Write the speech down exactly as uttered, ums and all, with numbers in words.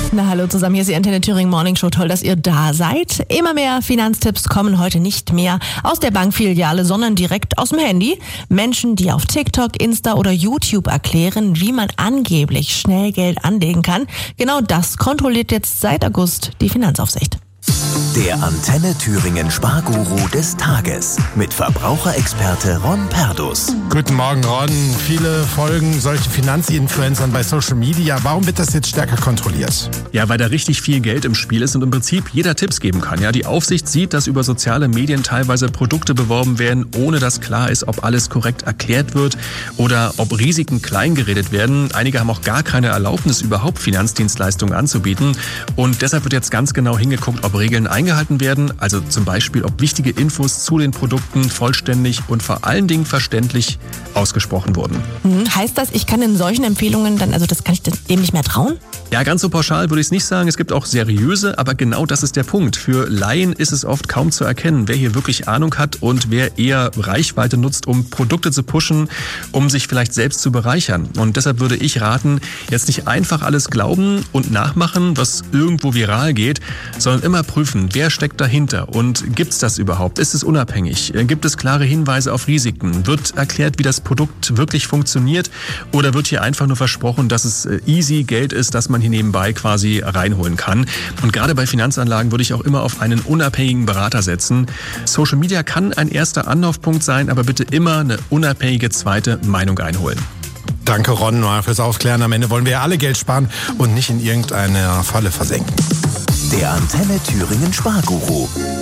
Na hallo zusammen, hier ist die Antenne Thüringen Morning Show. Toll, dass ihr da seid. Immer mehr Finanztipps kommen heute nicht mehr aus der Bankfiliale, sondern direkt aus dem Handy. Menschen, die auf TikTok, Insta oder YouTube erklären, wie man angeblich schnell Geld anlegen kann. Genau das kontrolliert jetzt seit August die Finanzaufsicht. Der Antenne Thüringen Sparguru des Tages mit Verbraucherexperte Ron Perdus. Guten Morgen, Ron. Viele folgen solchen Finanzinfluencern bei Social Media. Warum wird das jetzt stärker kontrolliert? Ja, weil da richtig viel Geld im Spiel ist und im Prinzip jeder Tipps geben kann. Ja, die Aufsicht sieht, dass über soziale Medien teilweise Produkte beworben werden, ohne dass klar ist, ob alles korrekt erklärt wird oder ob Risiken kleingeredet werden. Einige haben auch gar keine Erlaubnis, überhaupt Finanzdienstleistungen anzubieten. Und deshalb wird jetzt ganz genau hingeguckt, ob Regeln eingehalten werden, also zum Beispiel, ob wichtige Infos zu den Produkten vollständig und vor allen Dingen verständlich ausgesprochen wurden. Hm, heißt das, ich kann in solchen Empfehlungen dann, also das kann ich dem nicht mehr trauen? Ja, ganz so pauschal würde ich es nicht sagen. Es gibt auch seriöse, aber genau das ist der Punkt. Für Laien ist es oft kaum zu erkennen, wer hier wirklich Ahnung hat und wer eher Reichweite nutzt, um Produkte zu pushen, um sich vielleicht selbst zu bereichern. Und deshalb würde ich raten, jetzt nicht einfach alles glauben und nachmachen, was irgendwo viral geht, sondern immer prüfen, wer steckt dahinter und gibt es das überhaupt? Ist es unabhängig? Gibt es klare Hinweise auf Risiken? Wird erklärt, wie das Produkt wirklich funktioniert? Oder wird hier einfach nur versprochen, dass es easy Geld ist, das man hier nebenbei quasi reinholen kann? Und gerade bei Finanzanlagen würde ich auch immer auf einen unabhängigen Berater setzen. Social Media kann ein erster Anlaufpunkt sein, aber bitte immer eine unabhängige zweite Meinung einholen. Danke, Ron, mal fürs Aufklären. Am Ende wollen wir ja alle Geld sparen und nicht in irgendeiner Falle versenken. Der Antenne Thüringen Sparguru.